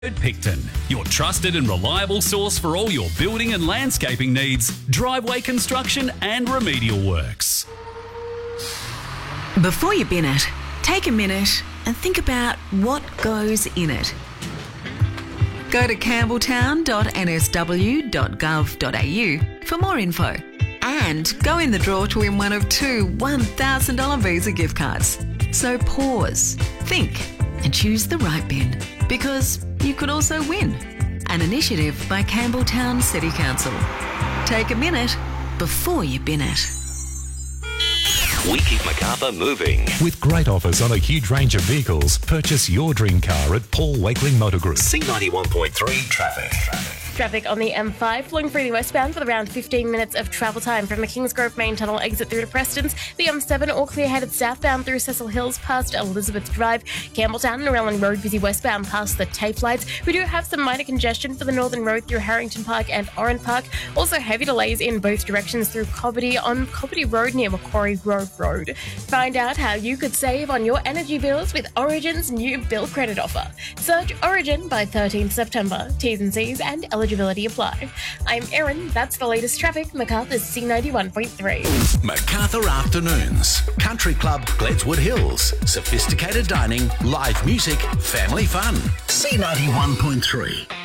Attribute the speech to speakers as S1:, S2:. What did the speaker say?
S1: Picton, your trusted and reliable source for all your building and landscaping needs, driveway construction and remedial works.
S2: Before you bin it, take a minute and think about what goes in it. Go to campbelltown.nsw.gov.au for more info and go in the draw to win one of two $1,000 Visa gift cards. So pause, think and choose the right bin, because you could also win. An initiative by Campbelltown City Council. Take a minute before you bin it.
S3: We keep Macarthur moving.
S4: With great offers on a huge range of vehicles, purchase your dream car at Paul Wakeling Motor Group.
S3: C91.3 traffic.
S5: Traffic on the M5 flowing freely westbound with around 15 minutes of travel time from the Kingsgrove main tunnel exit through to Preston's. The M7 all clear headed southbound through Cecil Hills past Elizabeth Drive. Campbelltown and Narellan Road busy westbound past the Tape Lights. We do have some minor congestion for the Northern Road through Harrington Park and Oran Park. Also heavy delays in both directions through Cobbitty on Cobbitty Road near Macquarie Grove Road. Find out how you could save on your energy bills with Origin's new bill credit offer. Search Origin by 13th September. T's and C's and eligibility apply. I'm Erin. That's the latest traffic. Macarthur's C91.3.
S3: Macarthur Afternoons. Country Club Gledswood Hills. Sophisticated dining, live music, family fun. C91.3.